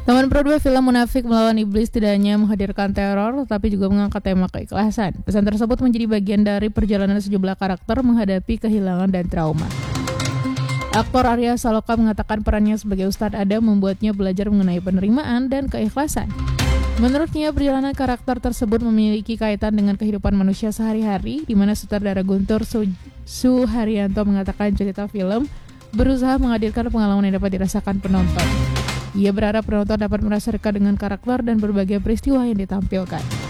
Teman Pro 2 film Munafik Melawan Iblis tidak hanya menghadirkan teror, tetapi juga mengangkat tema keikhlasan. Pesan tersebut menjadi bagian dari perjalanan sejumlah karakter menghadapi kehilangan dan trauma. Aktor Arya Saloka mengatakan perannya sebagai Ustadz Adam membuatnya belajar mengenai penerimaan dan keikhlasan. Menurutnya, perjalanan karakter tersebut memiliki kaitan dengan kehidupan manusia sehari-hari, di mana sutradara Guntur Suharyanto mengatakan cerita film berusaha menghadirkan pengalaman yang dapat dirasakan penonton. Ia berharap penonton dapat merasa dekat dengan karakter dan berbagai peristiwa yang ditampilkan.